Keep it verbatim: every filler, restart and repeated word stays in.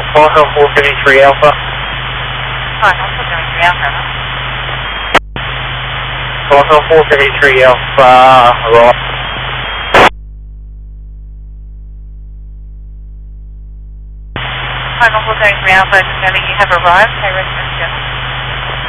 Final four seventy-three Alpha. Final four seventy-three Alpha. Final four seventy-three Alpha, right. Final four seventy-three Alpha, confirming you have arrived. Hey, residence